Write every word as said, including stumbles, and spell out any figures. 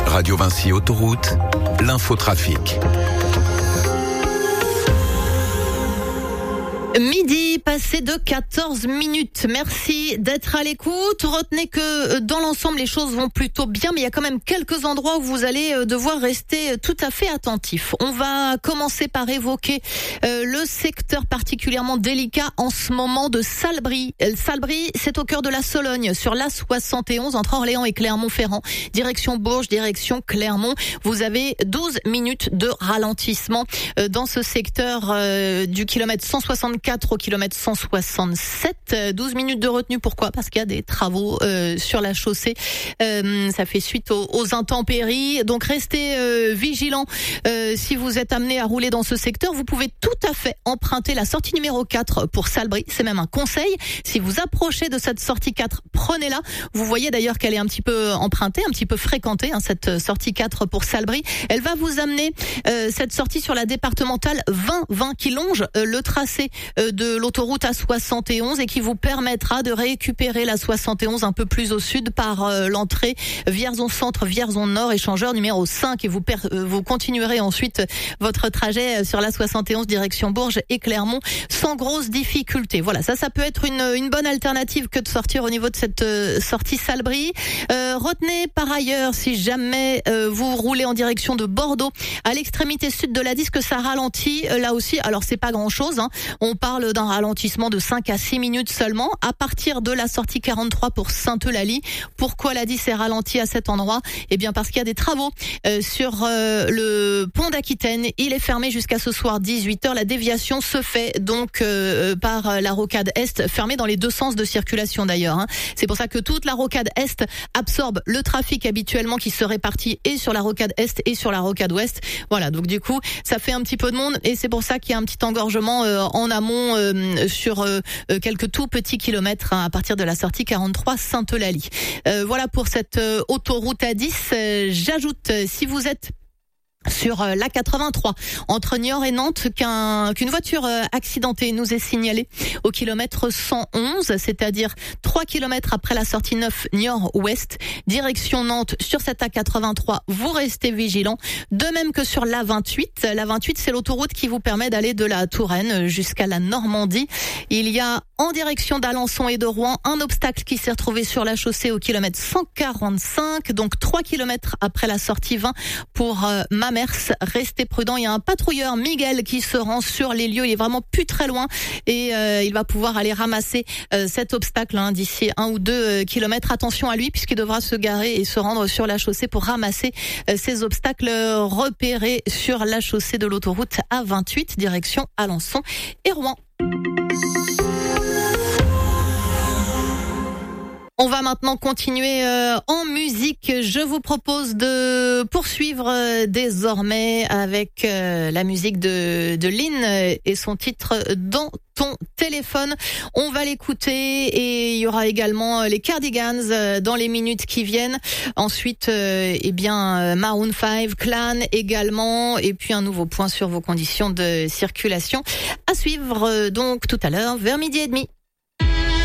Radio Vinci Autoroute, l'infotrafic. Midi, passé de quatorze minutes. Merci d'être à l'écoute. Retenez que dans l'ensemble, les choses vont plutôt bien, mais il y a quand même quelques endroits où vous allez devoir rester tout à fait attentif. On va commencer par évoquer euh, le secteur particulièrement délicat en ce moment de Salbris. Salbris, c'est au cœur de la Sologne, sur l'A soixante et onze, entre Orléans et Clermont-Ferrand. Direction Bourges, direction Clermont. Vous avez douze minutes de ralentissement euh, dans ce secteur euh, du kilomètre cent soixante-quatre au kilomètre cent soixante-sept. douze minutes de retenue. Pourquoi ? Parce qu'il y a des travaux euh, sur la chaussée. Euh, ça fait suite aux, aux intempéries. Donc restez euh, vigilants. Euh, si vous êtes amené à rouler dans ce secteur, vous pouvez tout à fait emprunter la sortie numéro quatre pour Salbris. C'est même un conseil. Si vous approchez de cette sortie quatre, prenez-la. Vous voyez d'ailleurs qu'elle est un petit peu empruntée, un petit peu fréquentée, hein, cette sortie quatre pour Salbris. Elle va vous amener euh, cette sortie sur la départementale vingt vingt qui longe euh, le tracé de l'autoroute A soixante et onze et qui vous permettra de récupérer la soixante et onze un peu plus au sud par euh, l'entrée Vierzon Centre, Vierzon Nord, échangeur numéro cinq, et vous per- vous continuerez ensuite votre trajet sur la soixante et onze direction Bourges et Clermont sans grosse difficulté. Voilà, ça ça peut être une une bonne alternative que de sortir au niveau de cette euh, sortie Salbris. Euh, retenez par ailleurs, si jamais euh, vous roulez en direction de Bordeaux, à l'extrémité sud de l'A dix, que ça ralentit euh, là aussi. Alors c'est pas grand-chose, hein. On parle d'un ralentissement de cinq à six minutes seulement à partir de la sortie quarante-trois pour Sainte-Eulalie. Pourquoi l'A dix est ralenti à cet endroit ? Eh bien parce qu'il y a des travaux euh, sur euh, le pont d'Aquitaine. Il est fermé jusqu'à ce soir dix-huit heures. La déviation se fait donc euh, par la rocade Est, fermée dans les deux sens de circulation d'ailleurs, hein. C'est pour ça que toute la rocade Est absorbe le trafic habituellement qui se répartit et sur la rocade Est et sur la rocade Ouest. Voilà, donc du coup ça fait un petit peu de monde et c'est pour ça qu'il y a un petit engorgement euh, en amont Euh, sur euh, quelques tout petits kilomètres, hein, à partir de la sortie quarante-trois Sainte-Eulalie. Euh, voilà pour cette euh, autoroute A dix. Euh, j'ajoute, euh, si vous êtes sur l'A quatre-vingt-trois entre Niort et Nantes, qu'un, qu'une voiture accidentée nous est signalée au kilomètre cent onze, c'est-à-dire trois kilomètres après la sortie neuf Niort-Ouest, direction Nantes. Sur cette A quatre-vingt-trois, vous restez vigilants. De même que sur l'A vingt-huit. L'A vingt-huit, c'est l'autoroute qui vous permet d'aller de la Touraine jusqu'à la Normandie. Il y a en direction d'Alençon et de Rouen un obstacle qui s'est retrouvé sur la chaussée au kilomètre cent quarante-cinq, donc trois kilomètres après la sortie vingt pour euh, Mamers. Restez prudents, il y a un patrouilleur Miguel qui se rend sur les lieux, il est vraiment plus très loin et euh, il va pouvoir aller ramasser euh, cet obstacle, hein, d'ici un ou deux euh, kilomètres. Attention à lui puisqu'il devra se garer et se rendre sur la chaussée pour ramasser euh, ces obstacles repérés sur la chaussée de l'autoroute A vingt-huit direction Alençon et Rouen. On va maintenant continuer euh, en musique. Je vous propose de poursuivre euh, désormais avec euh, la musique de, de Lynn et son titre « Dans ton téléphone ». On va l'écouter et il y aura également les Cardigans euh, dans les minutes qui viennent. Ensuite, euh, eh bien Maroon cinq, Clan également, et puis un nouveau point sur vos conditions de circulation à suivre euh, donc tout à l'heure vers midi et demi.